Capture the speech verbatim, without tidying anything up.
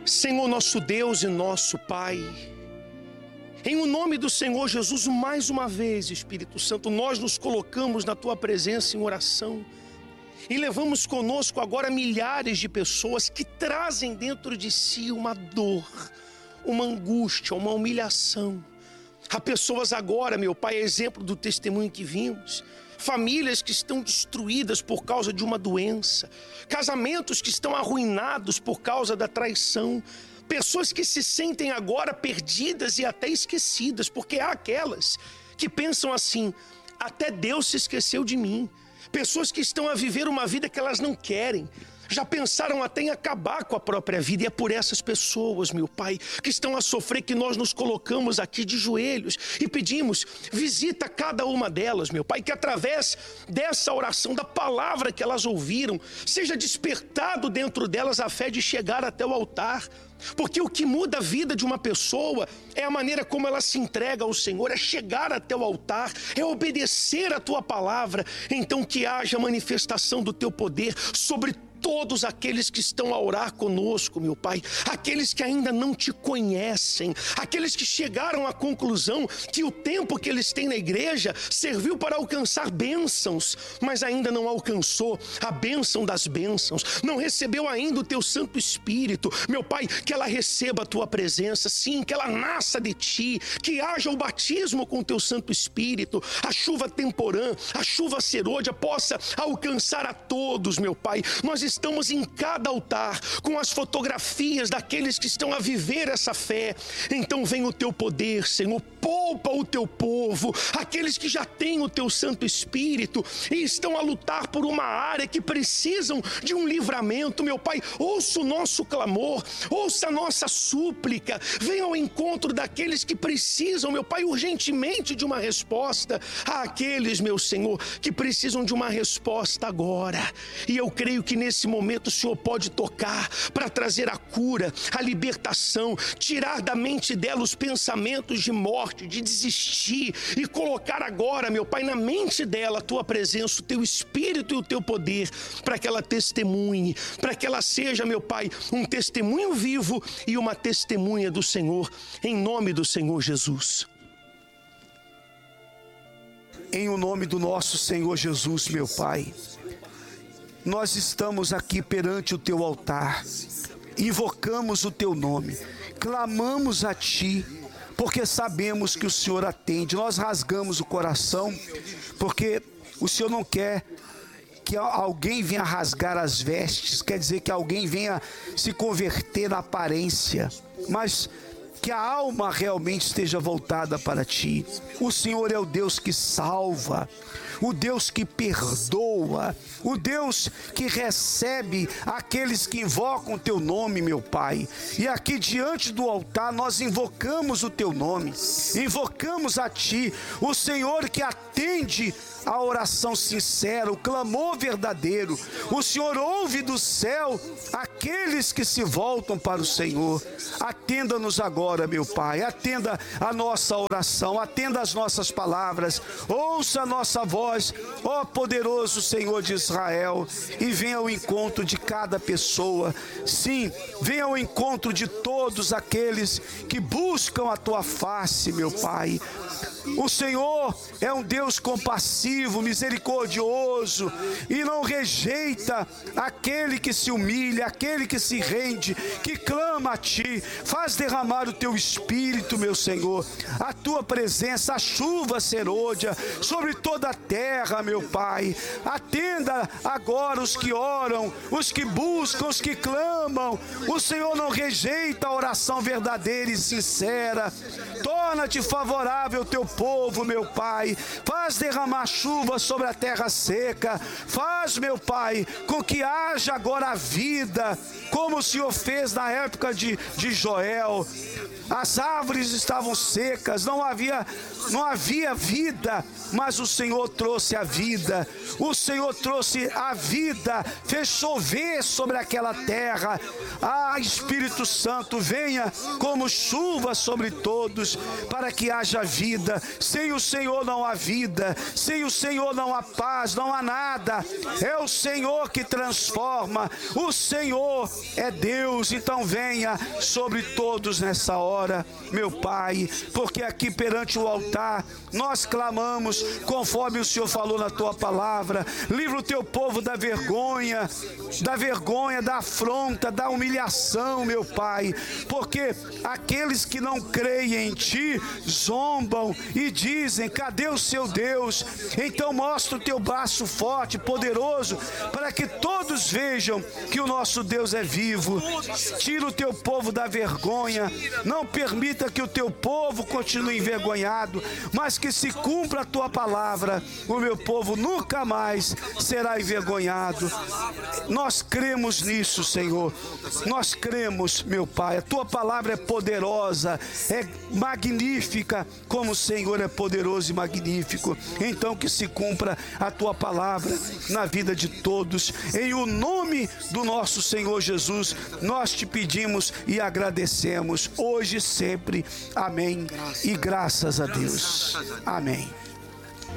Senhor nosso Deus e nosso Pai, em o nome do Senhor Jesus, mais uma vez, Espírito Santo, nós nos colocamos na Tua presença em oração e levamos conosco agora milhares de pessoas que trazem dentro de si uma dor, uma angústia, uma humilhação. Há pessoas agora, meu Pai, exemplo do testemunho que vimos, famílias que estão destruídas por causa de uma doença, casamentos que estão arruinados por causa da traição, pessoas que se sentem agora perdidas e até esquecidas, porque há aquelas que pensam assim: até Deus se esqueceu de mim. Pessoas que estão a viver uma vida que elas não querem, já pensaram até em acabar com a própria vida. E é por essas pessoas, meu Pai, que estão a sofrer, que nós nos colocamos aqui de joelhos e pedimos: visita cada uma delas, meu Pai, que através dessa oração, da palavra que elas ouviram, seja despertado dentro delas a fé de chegar até o altar. Porque o que muda a vida de uma pessoa é a maneira como ela se entrega ao Senhor, é chegar até o altar, é obedecer a Tua palavra. Então que haja manifestação do Teu poder sobre todos aqueles que estão a orar conosco, meu Pai, aqueles que ainda não Te conhecem, aqueles que chegaram à conclusão que o tempo que eles têm na igreja serviu para alcançar bênçãos, mas ainda não alcançou a bênção das bênçãos, não recebeu ainda o Teu Santo Espírito. Meu Pai, que ela receba a Tua presença, sim, que ela nasça de Ti, que haja o batismo com o Teu Santo Espírito, a chuva temporã, a chuva serôdia possa alcançar a todos, meu Pai. Nós estamos em cada altar com as fotografias daqueles que estão a viver essa fé. Então vem o Teu poder, Senhor, poupa o Teu povo, aqueles que já têm o Teu Santo Espírito e estão a lutar por uma área que precisam de um livramento. Meu Pai, ouça o nosso clamor, ouça a nossa súplica, venha ao encontro daqueles que precisam, meu Pai, urgentemente de uma resposta, àqueles, meu Senhor, que precisam de uma resposta agora. E eu creio que nesse momento o Senhor pode tocar para trazer a cura, a libertação, tirar da mente dela os pensamentos de morte, de desistir, e colocar agora, meu Pai, na mente dela a Tua presença, o Teu Espírito e o Teu poder, para que ela testemunhe, para que ela seja, meu Pai, um testemunho vivo e uma testemunha do Senhor, em nome do Senhor Jesus. Em o nome do nosso Senhor Jesus, meu Pai, nós estamos aqui perante o Teu altar, invocamos o Teu nome, clamamos a Ti, porque sabemos que o Senhor atende. Nós rasgamos o coração, porque o Senhor não quer que alguém venha rasgar as vestes, quer dizer que alguém venha se converter na aparência, mas que a alma realmente esteja voltada para Ti. O Senhor é o Deus que salva, o Deus que perdoa, o Deus que recebe aqueles que invocam o Teu nome, meu Pai. E aqui diante do altar nós invocamos o Teu nome, invocamos a Ti, o Senhor que atende a oração sincera, o clamor verdadeiro. O Senhor ouve do céu aqueles que se voltam para o Senhor. Atenda-nos agora, meu Pai, atenda a nossa oração, atenda as nossas palavras, ouça a nossa voz, ó poderoso Senhor de Israel, e venha ao encontro de cada pessoa. Sim, venha ao encontro de todos aqueles que buscam a Tua face, meu Pai. O Senhor é um Deus compassivo, misericordioso, e não rejeita aquele que se humilha, aquele que se rende, que clama a Ti. Faz derramar o Teu Espírito, meu Senhor, a Tua presença, a chuva serôdia sobre toda a terra, meu Pai. Atenda agora os que oram, os que buscam, os que clamam. O Senhor não rejeita a oração verdadeira e sincera. Torna-te favorável ao Teu povo, meu Pai. Faz derramar chuva sobre a terra seca. Faz, meu Pai, com que haja agora a vida, como o Senhor fez na época de, de Joel. As árvores estavam secas, não havia, não havia vida, mas o Senhor trouxe a vida. O Senhor trouxe a vida, fez chover sobre aquela terra. Ah, Espírito Santo, venha como chuva sobre todos, para que haja vida, palavra. Sem o Senhor não há vida, sem o Senhor não há paz, não há nada. É o Senhor que transforma, o Senhor é Deus. Então venha sobre todos nessa hora, meu Pai, porque aqui perante o altar nós clamamos conforme o Senhor falou na tua palavra. Livra o teu povo da vergonha, da vergonha, da afronta, da humilhação, meu Pai, porque aqueles que não creem em ti zombam e dizem: cadê o seu Deus? Então mostra o teu braço forte, poderoso, para que todos vejam que o nosso Deus é vivo. Tira o teu povo da vergonha, não permita que o teu povo continue envergonhado, mas que se cumpra a tua palavra. O meu povo nunca mais será envergonhado. Nós cremos nisso, Senhor. Nós cremos, meu Pai. A tua palavra é poderosa, é magnífica, como o Senhor é poderoso e magnífico. Então que se cumpra a tua palavra na vida de todos. Em o nome do nosso Senhor Jesus, nós te pedimos e agradecemos hoje e sempre. Amém. E graças a Deus. Amém.